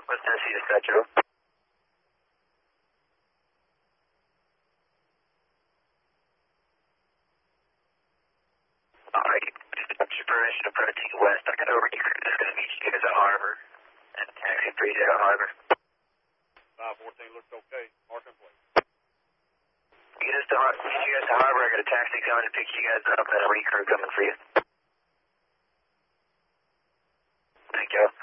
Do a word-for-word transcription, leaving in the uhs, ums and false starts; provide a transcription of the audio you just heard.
West Tennessee dispatcher. Alright, dispatcher permission to approaching west. I got over here. Just going to meet you guys at Harbor. And taxi three zero Harbor. five fourteen looks okay. Marking plate. Get us to Harbor. Get you guys to Harbor. I got a taxi coming to pick you guys up and a recrew coming for you. Thank you.